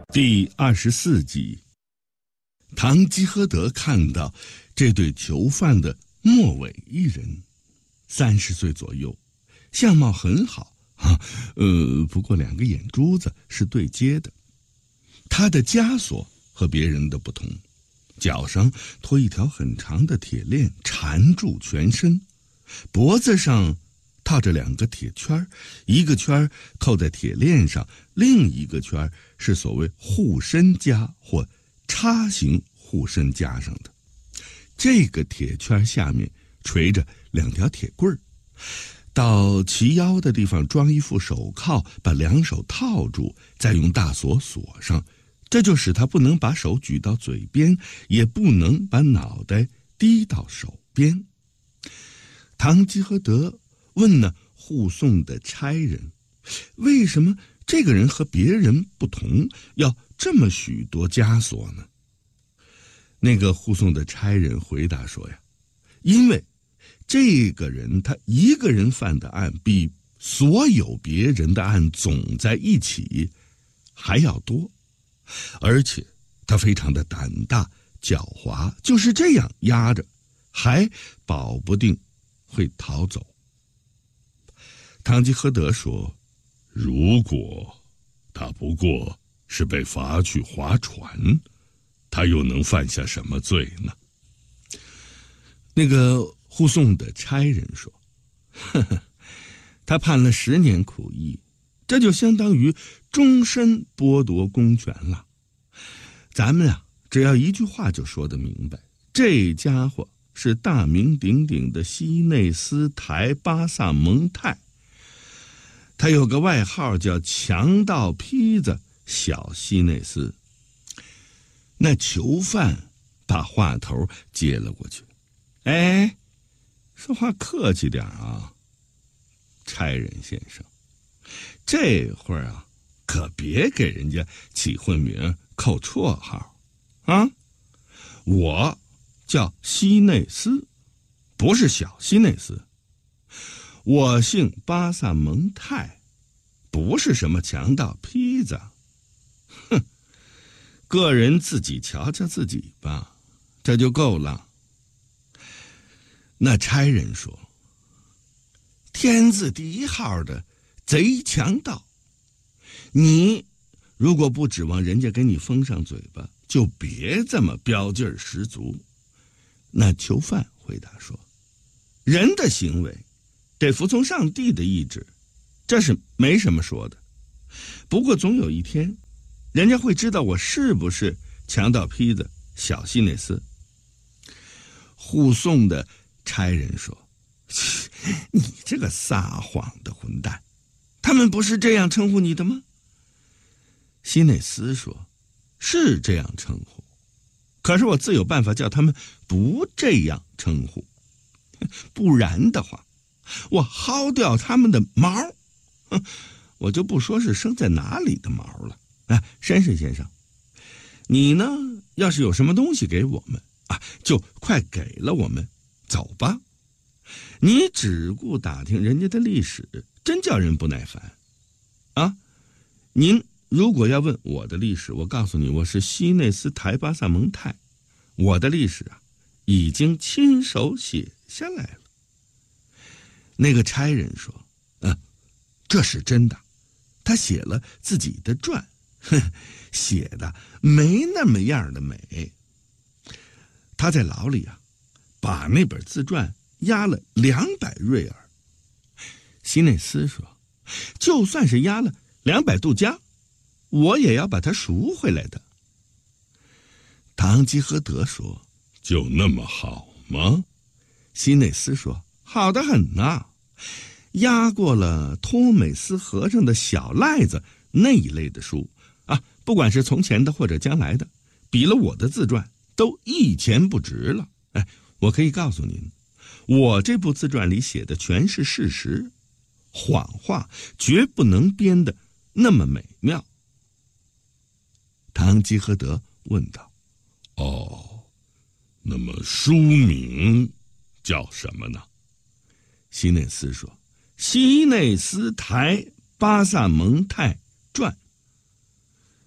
第24集，堂吉诃德看到这对囚犯的末尾一人，30岁左右，相貌很好，不过2个眼珠子是对接的。他的枷锁和别人的不同，脚上拖一条很长的铁链缠住全身，脖子上套着2个铁圈，一个圈扣在铁链上，另一个圈是所谓护身枷或叉形护身枷上的。这个铁圈下面垂着2条铁棍儿，到齐腰的地方装一副手铐，把2手套住，再用大锁锁上，这就使他不能把手举到嘴边，也不能把脑袋低到手边。堂吉诃德问呢护送的差人，为什么这个人和别人不同，要这么许多枷锁呢？那个护送的差人回答说呀，因为这个人他一个人犯的案比所有别人的案总在一起还要多，而且他非常的胆大狡猾，就是这样压着还保不定会逃走。堂吉诃德说，如果他不过是被罚去划船，他又能犯下什么罪呢？那个护送的差人说，呵呵，他判了10年苦役，这就相当于终身剥夺公权了。咱们只要一句话就说得明白，这家伙是大名鼎鼎的西内斯台巴萨蒙泰，他有个外号叫强盗坯子小西内斯。那囚犯把话头接了过去，哎，说话客气点啊，差人先生，这会儿可别给人家起混名扣绰号啊！我叫西内斯，不是小西内斯。我姓巴萨蒙泰，不是什么强盗坯子。哼，个人自己瞧瞧自己吧，这就够了。那差人说，天字第1号的贼强盗，你如果不指望人家给你封上嘴巴，就别这么标劲儿十足。那囚犯回答说，人的行为得服从上帝的意志，这是没什么说的。不过总有一天，人家会知道我是不是强盗坯子小西内斯。护送的差人说，你这个撒谎的混蛋，他们不是这样称呼你的吗？西内斯说，是这样称呼，可是我自有办法叫他们不这样称呼，不然的话我薅掉他们的毛，我就不说是生在哪里的毛了。绅士先生，你呢要是有什么东西给我们就快给了我们，走吧。你只顾打听人家的历史，真叫人不耐烦啊！您如果要问我的历史，我告诉你，我是西内斯台巴萨蒙泰，我的历史已经亲手写下来了。那个差人说，这是真的，他写了自己的传，写的没那么样的美。他在牢里把那本自传押了200瑞尔。西内斯说，就算是押了200杜加，我也要把它赎回来的。堂吉诃德说，就那么好吗？西内斯说，好得很呐，押过了托美斯和尚的小赖子那一类的书不管是从前的或者将来的，比了我的自传都1钱不值了。我可以告诉您，我这部自传里写的全是事实，谎话绝不能编得那么美妙。堂吉诃德问道，那么书名叫什么呢？西内斯说，西内斯台巴萨蒙泰传。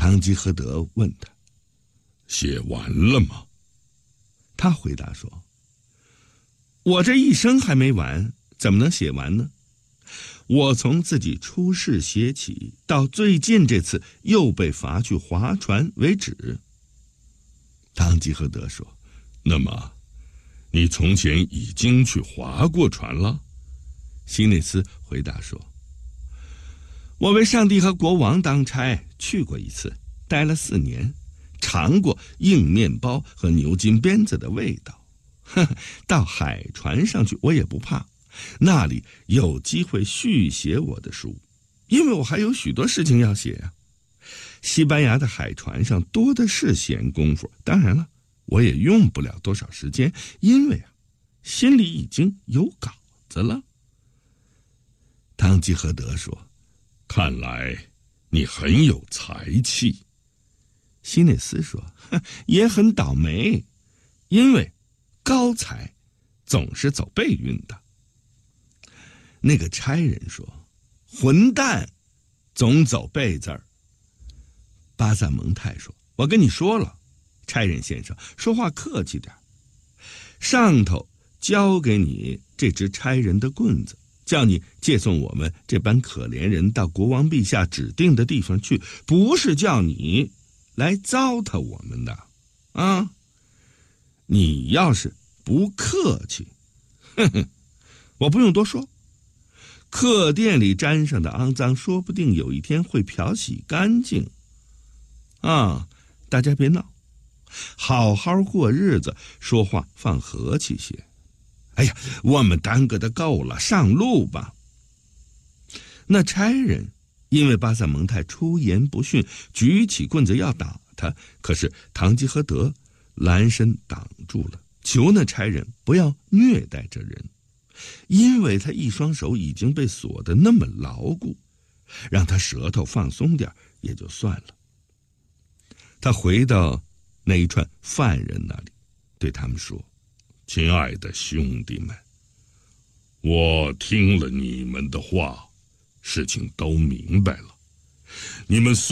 堂吉诃德问他：“ 写完了吗？” 他回答说：“我这一生还没完，怎么能写完呢？我从自己出世写起，到最近这次又被罚去划船为止。”堂吉诃德说：“ 那么，你从前已经去划过船了？” 希内斯回答说：“我为上帝和国王当差，去过一次，待了4年，尝过硬面包和牛筋鞭子的味道。到海船上去我也不怕，那里有机会续写我的书，因为我还有许多事情要写啊。西班牙的海船上多的是闲工夫，当然了，我也用不了多少时间，因为心里已经有稿子了。”堂吉诃德说：“ 看来你很有才气。” 希内斯说：“也很倒霉，因为高才总是走背运的。”那个差人说：“混蛋，总走背字儿。”巴萨蒙泰说：“我跟你说了，差人先生，说话客气点，上头交给你这支差人的棍子，叫你借送我们这般可怜人到国王陛下指定的地方去，不是叫你来糟蹋我们的啊！你要是不客气，我不用多说，客店里沾上的肮脏，说不定有一天会漂洗干净啊！大家别闹，好好过日子，说话放和气些。哎呀，我们耽搁的够了，上路吧。”那差人因为巴萨蒙泰出言不逊，举起棍子要打他，可是堂吉诃德拦身挡住了，求那差人不要虐待这人，因为他一双手已经被锁得那么牢固，让他舌头放松点也就算了。他回到那一串犯人那里，对他们说：“ 亲爱的兄弟们，我听了你们的话，事情都明白了。你们